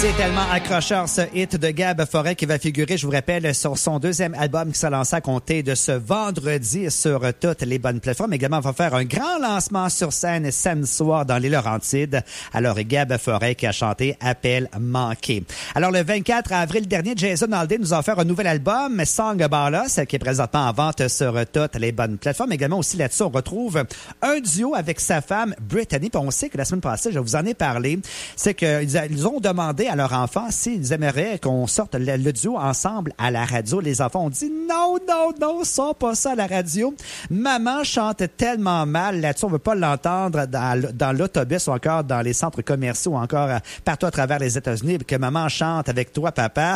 C'est tellement accrocheur ce hit de Gab Forêt qui va figurer, je vous rappelle, sur son deuxième album qui s'est lancé à compter de ce vendredi sur toutes les bonnes plateformes. Également, on va faire un grand lancement sur scène samedi soir dans les Laurentides. Alors, Gab Forêt qui a chanté Appel manqué. Alors, le 24 avril dernier, Jason Aldean nous a offert un nouvel album, Song About Us, qui est présentement en vente sur toutes les bonnes plateformes. Également, aussi là-dessus, on retrouve un duo avec sa femme, Brittany. Puis on sait que la semaine passée, je vous en ai parlé, c'est qu'ils ont demandé à leurs enfants s'ils aimeraient qu'on sorte le duo ensemble à la radio. Les enfants ont dit non, sors pas ça à la radio. Maman chante tellement mal là-dessus, on veut pas l'entendre dans l'autobus ou encore dans les centres commerciaux ou encore partout à travers les États-Unis, que maman chante avec toi, papa.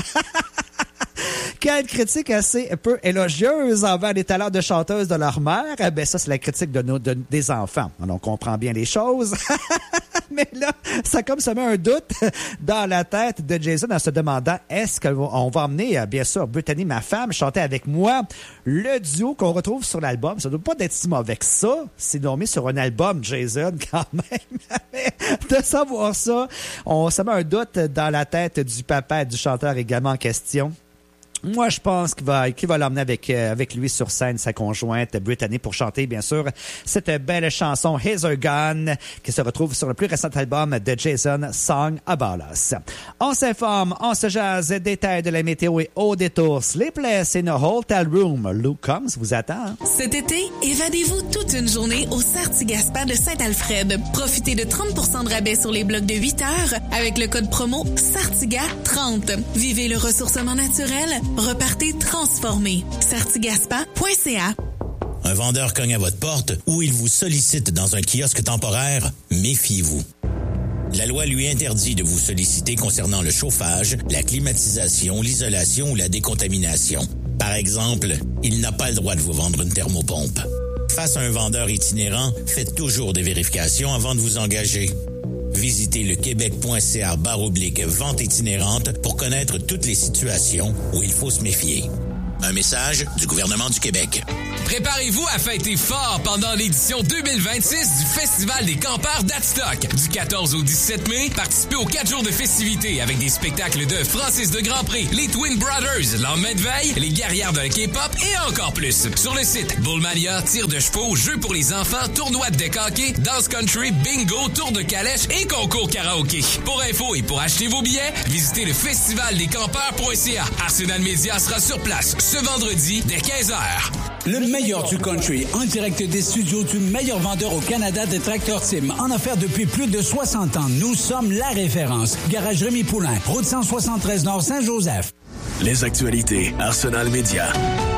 Quelle critique assez peu élogieuse envers les talents de chanteuse de leur mère. Ben ça, c'est la critique des enfants. On comprend bien les choses. Mais là, ça comme ça met un doute dans la tête de Jason en se demandant, est-ce qu'on va emmener, bien sûr, Brittany, ma femme, chanter avec moi le duo qu'on retrouve sur l'album. Ça ne doit pas être si mauvais que ça. C'est nommé sur un album, Jason, quand même. Mais de savoir ça, ça met un doute dans la tête du papa et du chanteur également en question. Moi, je pense qu'il va l'emmener avec lui sur scène, sa conjointe Brittany, pour chanter, bien sûr, cette belle chanson Hazer Gun qui se retrouve sur le plus récent album de Jason, Song About Us. On s'informe, on se jase, détails de la météo et au détour. Sleepless in a Hotel Room. Luke Combs vous attend. Cet été, évadez-vous toute une journée au Sartigaspa de Saint-Alfred. Profitez de 30% de rabais sur les blocs de 8 heures avec le code promo SARTIGA30. Vivez le ressourcement naturel. Repartez transformé. Sartigaspa.ca. Un vendeur cogne à votre porte ou il vous sollicite dans un kiosque temporaire, méfiez-vous. La loi lui interdit de vous solliciter concernant le chauffage, la climatisation, l'isolation ou la décontamination. Par exemple, il n'a pas le droit de vous vendre une thermopompe. Face à un vendeur itinérant, faites toujours des vérifications avant de vous engager. Visitez le québec.ca/vente itinérante pour connaître toutes les situations où il faut se méfier. Un message du gouvernement du Québec. Préparez-vous à fêter fort pendant l'édition 2026 du Festival des campeurs d'Adstock. Du 14 au 17 mai, participez aux 4 jours de festivités avec des spectacles de Francis de Grandpré, les Twin Brothers, Lendemain de veille, les guerrières d'un K-pop et encore plus. Sur le site, Bullmania, tir de chevaux, jeux pour les enfants, tournois de deck hockey, dance country, bingo, tour de calèche et concours karaoké. Pour info et pour acheter vos billets, visitez le festivaldescampeurs.ca. Arsenal Media sera sur place ce vendredi dès 15h. Le meilleur du country, en direct des studios du meilleur vendeur au Canada de Tracteur Tim, en affaires depuis plus de 60 ans. Nous sommes la référence. Garage Rémi Poulain, route 173 Nord Saint-Joseph. Les actualités, Arsenal Média.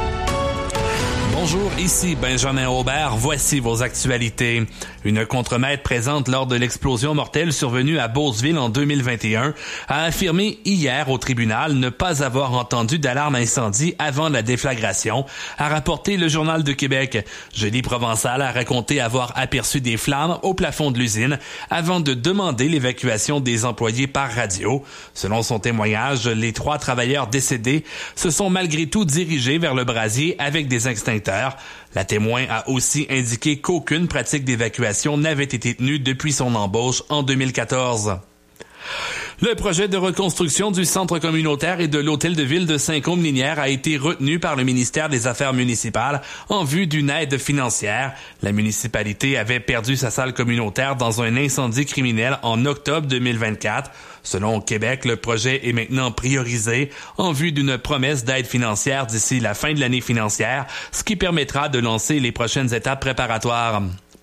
Bonjour, ici Benjamin Aubert. Voici vos actualités. Une contremaître présente lors de l'explosion mortelle survenue à Beauceville en 2021 a affirmé hier au tribunal ne pas avoir entendu d'alarme incendie avant la déflagration, a rapporté le Journal de Québec. Julie Provençal a raconté avoir aperçu des flammes au plafond de l'usine avant de demander l'évacuation des employés par radio. Selon son témoignage, les 3 travailleurs décédés se sont malgré tout dirigés vers le brasier avec des extincteurs. La témoin a aussi indiqué qu'aucune pratique d'évacuation n'avait été tenue depuis son embauche en 2014. Le projet de reconstruction du centre communautaire et de l'hôtel de ville de Saint-Côme-Linière a été retenu par le ministère des Affaires municipales en vue d'une aide financière. La municipalité avait perdu sa salle communautaire dans un incendie criminel en octobre 2024. Selon Québec, le projet est maintenant priorisé en vue d'une promesse d'aide financière d'ici la fin de l'année financière, ce qui permettra de lancer les prochaines étapes préparatoires.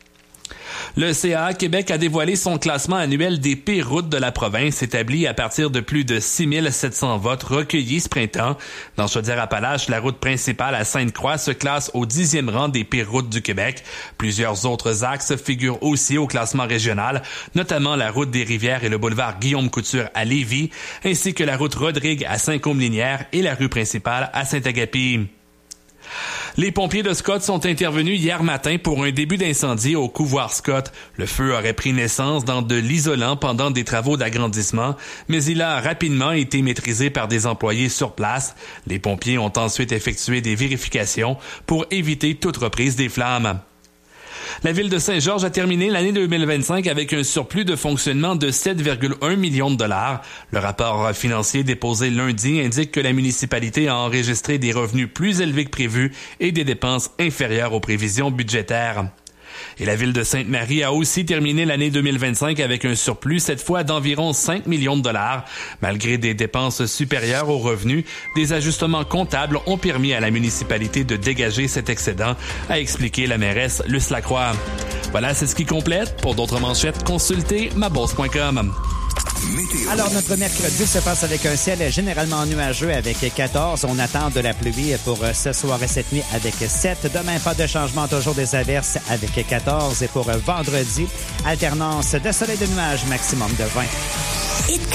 Le CA Québec a dévoilé son classement annuel des pires routes de la province, établi à partir de plus de 6700 votes recueillis ce printemps. Dans Chaudière-Appalaches, la route principale à Sainte-Croix se classe au 10e rang des pires routes du Québec. Plusieurs autres axes figurent aussi au classement régional, notamment la route des Rivières et le boulevard Guillaume-Couture à Lévis, ainsi que la route Rodrigue à Saint-Côme-Linière et la rue principale à Saint-Agapi. Les pompiers de Scott sont intervenus hier matin pour un début d'incendie au couvoir Scott. Le feu aurait pris naissance dans de l'isolant pendant des travaux d'agrandissement, mais il a rapidement été maîtrisé par des employés sur place. Les pompiers ont ensuite effectué des vérifications pour éviter toute reprise des flammes. La ville de Saint-Georges a terminé l'année 2025 avec un surplus de fonctionnement de 7,1 millions de dollars. Le rapport financier déposé lundi indique que la municipalité a enregistré des revenus plus élevés que prévu et des dépenses inférieures aux prévisions budgétaires. Et la ville de Sainte-Marie a aussi terminé l'année 2025 avec un surplus, cette fois d'environ 5 millions de dollars. Malgré des dépenses supérieures aux revenus, des ajustements comptables ont permis à la municipalité de dégager cet excédent, a expliqué la mairesse Luce Lacroix. Voilà, c'est ce qui complète. Pour d'autres manchettes, consultez mabourse.com. Alors, notre mercredi se passe avec un ciel généralement nuageux avec 14. On attend de la pluie pour ce soir et cette nuit avec 7. Demain, pas de changement, toujours des averses avec 14. Et pour vendredi, alternance de soleil et de nuages, maximum de 20.